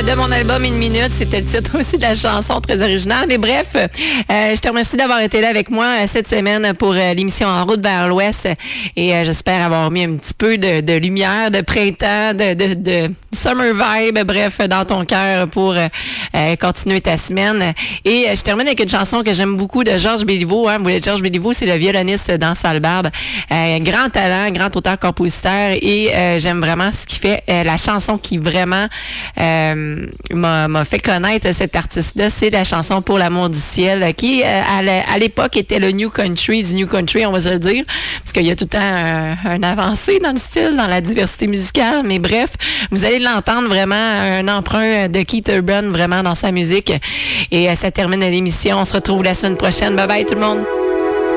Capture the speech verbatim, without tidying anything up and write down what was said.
de mon album Une minute. C'était le titre aussi de la chanson, très originale. Mais bref, euh, je te remercie d'avoir été là avec moi euh, cette semaine pour euh, l'émission En route vers l'Ouest. Et euh, j'espère avoir mis un petit peu de, de lumière, de printemps, de, de, de summer vibe, bref, dans ton cœur pour euh, continuer ta semaine. Et euh, je termine avec une chanson que j'aime beaucoup de Georges Béliveau. Hein. Georges Béliveau, c'est le violoniste dans Sale Barbe. Euh, grand talent, grand auteur-compositeur. Et euh, j'aime vraiment ce qu'il fait. Euh, la chanson qui vraiment euh, m'a, m'a fait connaître cet artiste-là, c'est la chanson Pour l'amour du ciel, qui euh, à l'époque était le New Country du New Country, on va se le dire, parce qu'il y a tout le temps un, un avancé dans le style, dans la diversité musicale. Mais bref, vous allez l'entendre vraiment, un emprunt de Keith Urban vraiment dans sa musique. Et euh, ça termine l'émission. On se retrouve la semaine prochaine. Bye bye tout le monde.